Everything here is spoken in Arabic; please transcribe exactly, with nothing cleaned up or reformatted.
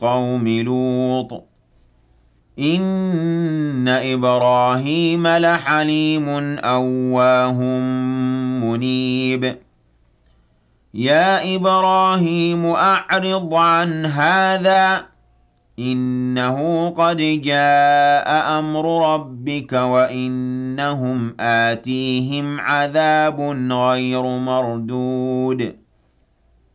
قَوْمِ لُوطٍ إِنَّ إِبْرَاهِيمَ لَحَلِيمٌ أَوَّاهٌ مُنِيبٌ يَا إِبْرَاهِيمُ أَعْرِضْ عَنْ هَٰذَا إِنَّهُ قَدْ جَاءَ أَمْرُ رَبِّكَ وَإِنَّهُمْ آتِيهِمْ عَذَابٌ غَيْرُ مَرْدُودٍ